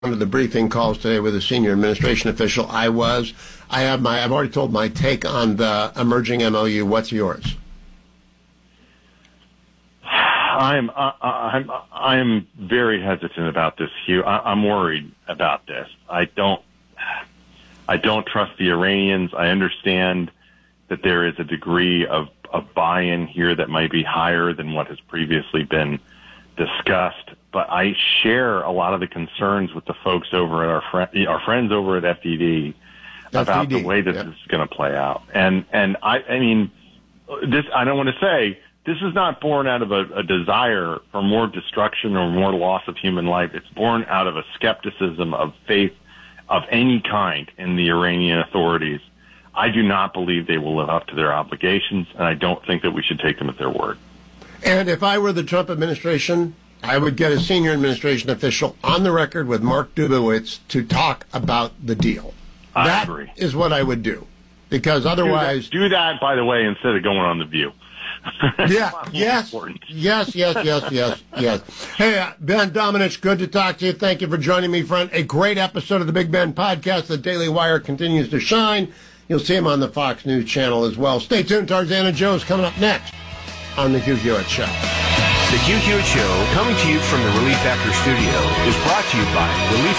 one of the briefing calls today with a senior administration official. I've already told my take on the emerging MOU. What's yours? I'm very hesitant about this, Hugh. I'm worried about this. I don't trust the Iranians. I understand that there is a degree of buy-in here that might be higher than what has previously been discussed, but I share a lot of the concerns with the folks over at our friends over at FDD about the way that this is going to play out. And I mean, this, I don't want to say this is not born out of a desire for more destruction or more loss of human life. It's born out of a skepticism of faith of any kind in the Iranian authorities. I do not believe they will live up to their obligations, and I don't think that we should take them at their word. And if I were the Trump administration, I would get a senior administration official on the record with Mark Dubowitz to talk about the deal. I agree. That is what I would do, because otherwise... Do that, by the way, instead of going on The View. Yeah, yes. Hey, Ben Domenech, good to talk to you. Thank you for joining me, friend. A great episode of the Big Ben podcast. The Daily Wire continues to shine. You'll see him on the Fox News channel as well. Stay tuned. Tarzana Joe is coming up next on The Hugh Hewitt Show. The Hugh Hewitt Show, coming to you from the Relief Factor Studio, is brought to you by Relief